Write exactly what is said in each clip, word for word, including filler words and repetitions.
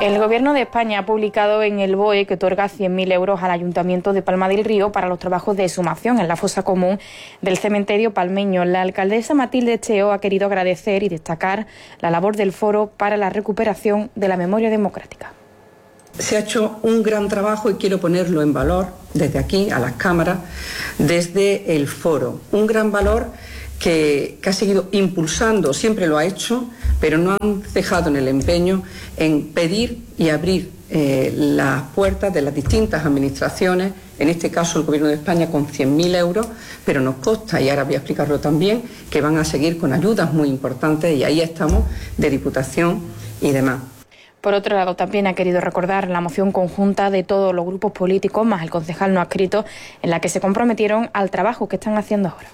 El Gobierno de España ha publicado en el B O E que otorga cien mil euros al Ayuntamiento de Palma del Río para los trabajos de exhumación en la fosa común del cementerio palmeño. La alcaldesa Matilde Cheo ha querido agradecer y destacar la labor del Foro para la recuperación de la memoria democrática. Se ha hecho un gran trabajo y quiero ponerlo en valor desde aquí, a las cámaras, desde el Foro. Un gran valor que, que ha seguido impulsando, siempre lo ha hecho, pero no han cejado en el empeño en pedir y abrir eh, las puertas de las distintas administraciones, en este caso el Gobierno de España con cien mil euros, pero nos consta, y ahora voy a explicarlo también, que van a seguir con ayudas muy importantes y ahí estamos, de Diputación y demás. Por otro lado, también ha querido recordar la moción conjunta de todos los grupos políticos, más el concejal no adscrito, en la que se comprometieron al trabajo que están haciendo ahora.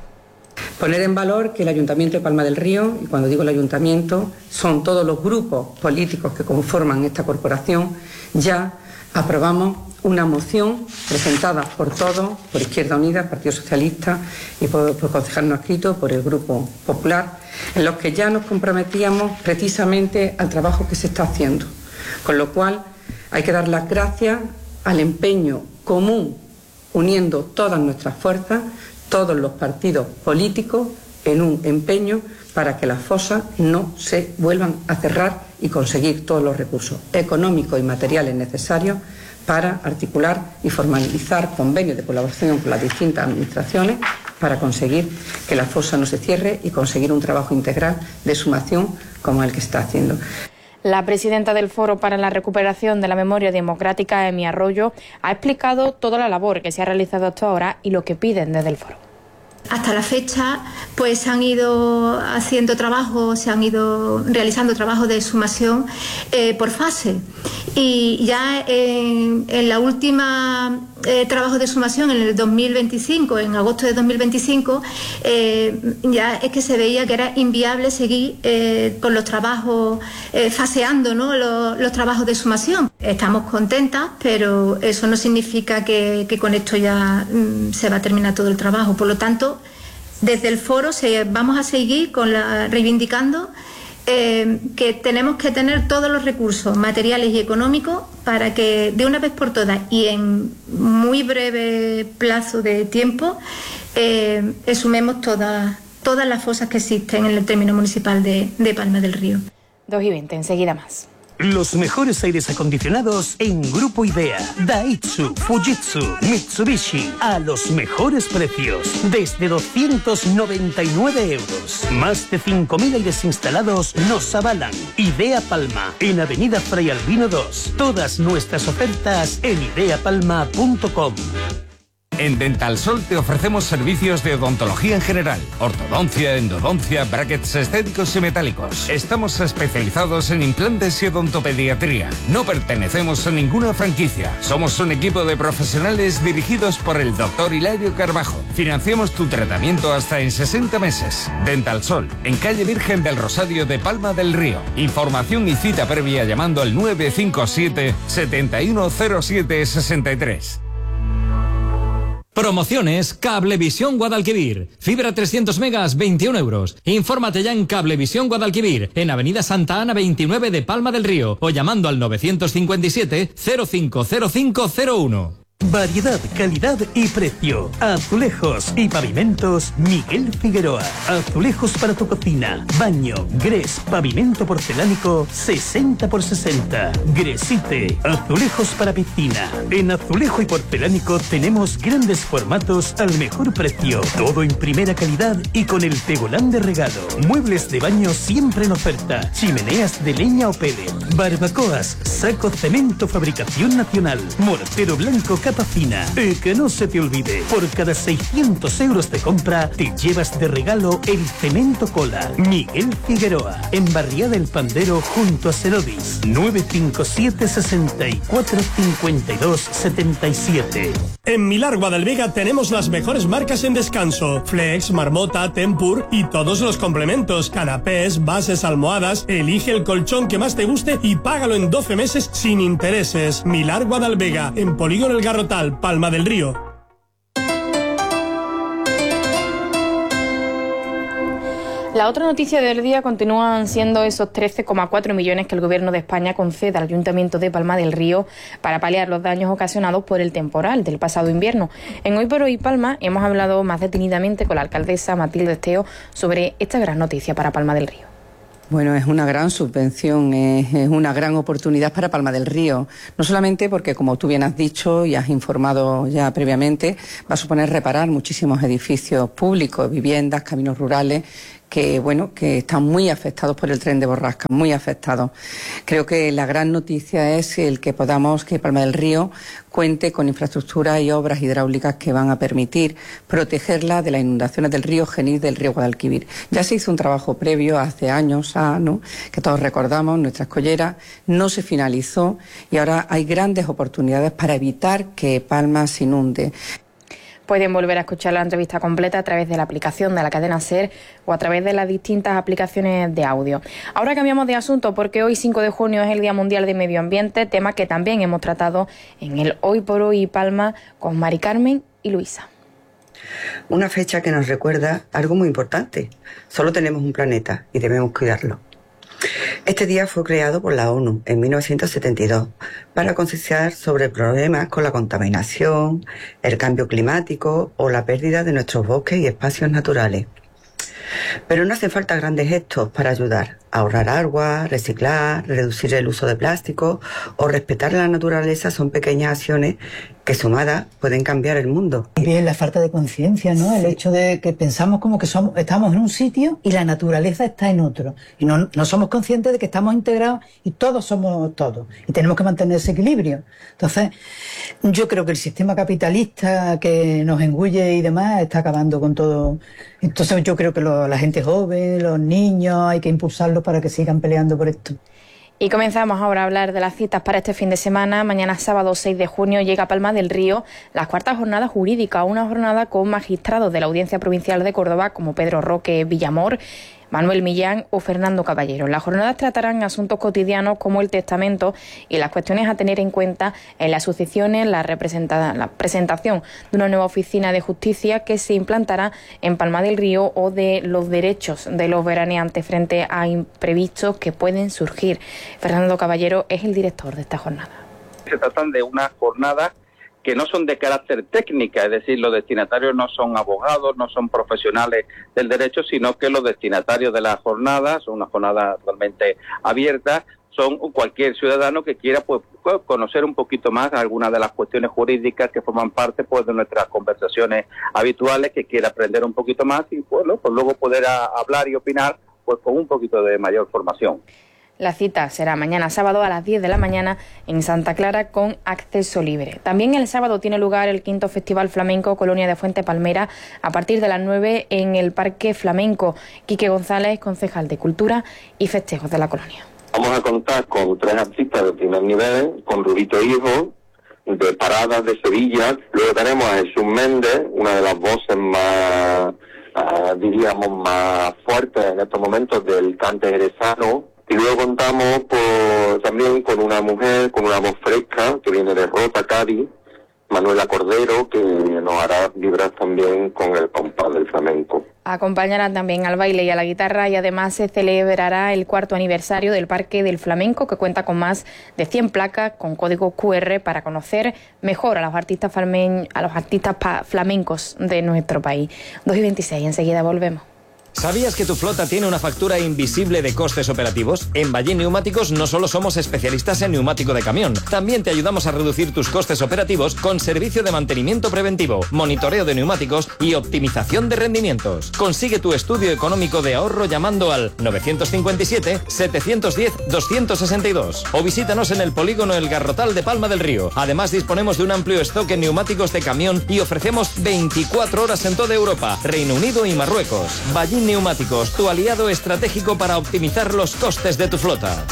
Poner en valor que el Ayuntamiento de Palma del Río, y cuando digo el Ayuntamiento, son todos los grupos políticos que conforman esta corporación, ya aprobamos una moción presentada por todos, por Izquierda Unida, Partido Socialista y por, por concejal no adscrito, por el Grupo Popular, en los que ya nos comprometíamos precisamente al trabajo que se está haciendo. Con lo cual hay que dar las gracias al empeño común, uniendo todas nuestras fuerzas, todos los partidos políticos, en un empeño para que las fosas no se vuelvan a cerrar y conseguir todos los recursos económicos y materiales necesarios para articular y formalizar convenios de colaboración con las distintas administraciones para conseguir que la fosa no se cierre y conseguir un trabajo integral de exhumación como el que está haciendo. La presidenta del Foro para la Recuperación de la Memoria Democrática, Emi Arroyo, ha explicado toda la labor que se ha realizado hasta ahora y lo que piden desde el Foro. Hasta la fecha, pues se han ido haciendo trabajos, se han ido realizando trabajos de exhumación eh, por fase. Y ya en, en la última eh, trabajo de exhumación, en el dos mil veinticinco, en agosto de dos mil veinticinco, eh, ya es que se veía que era inviable seguir eh, con los trabajos, eh, faseando, ¿no?, los, los trabajos de exhumación. Estamos contentas, pero eso no significa que, que con esto ya mm, se va a terminar todo el trabajo. Por lo tanto, desde el Foro se, vamos a seguir con la, reivindicando eh, que tenemos que tener todos los recursos materiales y económicos para que de una vez por todas y en muy breve plazo de tiempo eh, exhumemos todas, todas las fosas que existen en el término municipal de, de Palma del Río. dos y veinte, enseguida más. Los mejores aires acondicionados en Grupo Idea, Daihatsu, Fujitsu, Mitsubishi, a los mejores precios, desde doscientos noventa y nueve euros. Más de cinco mil aires instalados nos avalan. Idea Palma, en Avenida Fray Albino dos. Todas nuestras ofertas en idea palma punto com. En Dental Sol te ofrecemos servicios de odontología en general, ortodoncia, endodoncia, brackets estéticos y metálicos. Estamos especializados en implantes y odontopediatría. No pertenecemos a ninguna franquicia. Somos un equipo de profesionales dirigidos por el doctor Hilario Carbajo. Financiamos tu tratamiento hasta en sesenta meses. Dental Sol, en calle Virgen del Rosario de Palma del Río. Información y cita previa llamando al nueve cinco siete, siete uno cero siete seis tres. Promociones Cablevisión Guadalquivir. Fibra trescientos megas, veintiún euros. Infórmate ya en Cablevisión Guadalquivir, en Avenida Santa Ana veintinueve de Palma del Río, o llamando al novecientos cincuenta y siete, cero cinco cero cinco cero uno. Variedad, calidad y precio. Azulejos y pavimentos Miguel Figueroa. Azulejos para tu cocina, baño, gres, pavimento porcelánico sesenta por sesenta. Gresite, azulejos para piscina. En azulejo y porcelánico tenemos grandes formatos al mejor precio. Todo en primera calidad y con el tegolán de regalo. Muebles de baño siempre en oferta. Chimeneas de leña o pellet. Barbacoas, saco cemento fabricación nacional. Mortero blanco Capacina. Y que no se te olvide, por cada seiscientos euros de compra te llevas de regalo el cemento cola. Miguel Figueroa, en Barriada del Pandero junto a Cerodis. nueve cinco siete, sesenta y cuatro, cincuenta y dos, setenta y siete. En Milar Guadalvega tenemos las mejores marcas en descanso: Flex, Marmota, Tempur y todos los complementos, canapés, bases, almohadas. Elige el colchón que más te guste y págalo en doce meses sin intereses. Milar Guadalvega, en Polígono El Garrotal, Palma del Río. La otra noticia del día continúan siendo esos trece coma cuatro millones que el Gobierno de España concede al Ayuntamiento de Palma del Río para paliar los daños ocasionados por el temporal del pasado invierno. En Hoy por Hoy Palma hemos hablado más detenidamente con la alcaldesa Matilde Esteo sobre esta gran noticia para Palma del Río. Bueno, es una gran subvención, es, es una gran oportunidad para Palma del Río. No solamente porque, como tú bien has dicho y has informado ya previamente, va a suponer reparar muchísimos edificios públicos, viviendas, caminos rurales, que bueno, que están muy afectados por el tren de borrasca, muy afectados. Creo que la gran noticia es el que podamos, que Palma del Río cuente con infraestructuras y obras hidráulicas que van a permitir protegerla de las inundaciones del río Genil, del río Guadalquivir. Ya se hizo un trabajo previo hace años, ah, ¿no?, que todos recordamos, nuestra escollera, no se finalizó y ahora hay grandes oportunidades para evitar que Palma se inunde. Pueden volver a escuchar la entrevista completa a través de la aplicación de la cadena SER o a través de las distintas aplicaciones de audio. Ahora cambiamos de asunto porque hoy cinco de junio es el Día Mundial de Medio Ambiente, tema que también hemos tratado en el Hoy por Hoy Palma con Mari Carmen y Luisa. Una fecha que nos recuerda algo muy importante. Solo tenemos un planeta y debemos cuidarlo. Este día fue creado por la ONU en mil novecientos setenta y dos para concienciar sobre problemas con la contaminación, el cambio climático o la pérdida de nuestros bosques y espacios naturales. Pero no hacen falta grandes gestos para ayudar a ahorrar agua, reciclar, reducir el uso de plástico o respetar la naturaleza. Son pequeñas acciones que sumadas pueden cambiar el mundo. Bien, la falta de conciencia, ¿no? Sí. El hecho de que pensamos como que somos, estamos en un sitio y la naturaleza está en otro. Y no, no somos conscientes de que estamos integrados y todos somos todos. Y tenemos que mantener ese equilibrio. Entonces, yo creo que el sistema capitalista que nos engulle y demás está acabando con todo. Entonces yo creo que lo, la gente joven, los niños, hay que impulsarlos para que sigan peleando por esto. Y comenzamos ahora a hablar de las citas para este fin de semana. Mañana sábado seis de junio llega a Palma del Río la cuarta jornada jurídica, una jornada con magistrados de la Audiencia Provincial de Córdoba como Pedro Roque Villamor, Manuel Millán o Fernando Caballero. Las jornadas tratarán asuntos cotidianos como el testamento y las cuestiones a tener en cuenta en las sucesiones, la, la presentación de una nueva oficina de justicia que se implantará en Palma del Río o de los derechos de los veraneantes frente a imprevistos que pueden surgir. Fernando Caballero es el director de esta jornada. Se tratan de una jornada que no son de carácter técnica, es decir, los destinatarios no son abogados, no son profesionales del derecho, sino que los destinatarios de la jornada, son una jornada realmente abierta, son cualquier ciudadano que quiera pues, conocer un poquito más algunas de las cuestiones jurídicas que forman parte pues, de nuestras conversaciones habituales, que quiera aprender un poquito más y bueno, pues luego poder a, hablar y opinar pues con un poquito de mayor formación. La cita será mañana sábado a las diez de la mañana en Santa Clara con acceso libre. También el sábado tiene lugar el quinto Festival Flamenco Colonia de Fuente Palmera a partir de las nueve en el Parque Flamenco. Quique González, concejal de Cultura y Festejos de la Colonia. Vamos a contar con tres artistas de primer nivel, con Rubito Hijo, de Paradas de Sevilla. Luego tenemos a Jesús Méndez, una de las voces más, uh, diríamos, más fuertes en estos momentos del cante jerezano. Y luego contamos por, también con una mujer, con una voz fresca, que viene de Rota, Cádiz, Manuela Cordero, que nos hará vibrar también con el compás del flamenco. Acompañarán también al baile y a la guitarra y además se celebrará el cuarto aniversario del Parque del Flamenco, que cuenta con más de cien placas con código cu erre para conocer mejor a los artistas, flame, a los artistas flamencos de nuestro país. dos y veintiséis, enseguida volvemos. ¿Sabías que tu flota tiene una factura invisible de costes operativos? En Ballín Neumáticos no solo somos especialistas en neumático de camión, también te ayudamos a reducir tus costes operativos con servicio de mantenimiento preventivo, monitoreo de neumáticos y optimización de rendimientos. Consigue tu estudio económico de ahorro llamando al nueve cinco siete, siete uno cero, dos seis dos o visítanos en el polígono El Garrotal de Palma del Río. Además disponemos de un amplio stock en neumáticos de camión y ofrecemos veinticuatro horas en toda Europa, Reino Unido y Marruecos. Ballín Neumáticos, tu aliado estratégico para optimizar los costes de tu flota.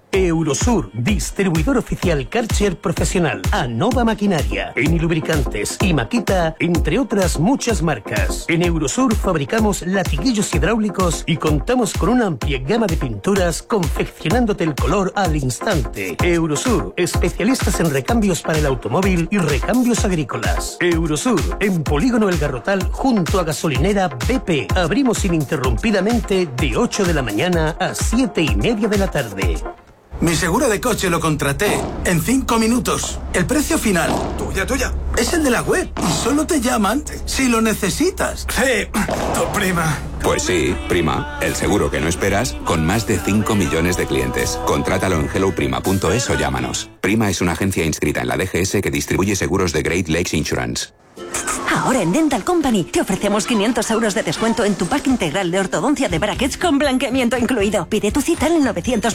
Eurosur, distribuidor oficial Karcher Profesional. Anova Maquinaria, Eni Lubricantes y Makita, entre otras muchas marcas. En Eurosur fabricamos latiguillos hidráulicos y contamos con una amplia gama de pinturas confeccionándote el color al instante. Eurosur, especialistas en recambios para el automóvil y recambios agrícolas. Eurosur, en Polígono El Garrotal, junto a gasolinera B P. Abrimos ininterrumpidamente de ocho de la mañana a siete y media de la tarde. Mi seguro de coche lo contraté en cinco minutos. El precio final, tuya, tuya, es el de la web. Y solo te llaman si lo necesitas. Sí, tu prima. Pues sí, Prima, el seguro que no esperas, con más de cinco millones de clientes. Contrátalo en hello prima punto es o llámanos. Prima es una agencia inscrita en la D G S que distribuye seguros de Great Lakes Insurance. Ahora en Dental Company te ofrecemos quinientos euros de descuento en tu pack integral de ortodoncia de brackets con blanqueamiento incluido. Pide tu cita en el novecientos